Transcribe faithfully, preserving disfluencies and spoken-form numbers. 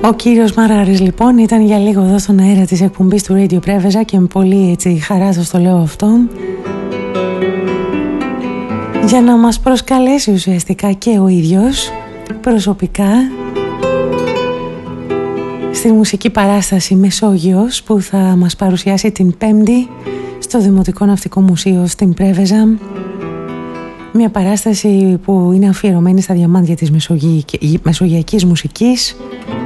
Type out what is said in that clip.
Ο κύριος Μαράρης λοιπόν ήταν για λίγο εδώ στον αέρα της εκπομπής του Radio Πρέβεζα και με πολύ έτσι χαρά σας το λέω αυτό, για να μας προσκαλέσει ουσιαστικά και ο ίδιος προσωπικά στη μουσική παράσταση Μεσόγειος που θα μας παρουσιάσει την Πέμπτη στο Δημοτικό Ναυτικό Μουσείο στην Πρέβεζα. Μια παράσταση που είναι αφιερωμένη στα διαμάντια της μεσογειακής μουσικής